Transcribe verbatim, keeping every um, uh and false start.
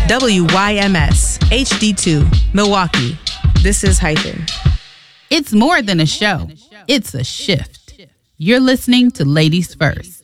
W Y M S, H D two, Milwaukee. This is Hyphen. It's more than a show. It's a shift. You're listening to Ladies First.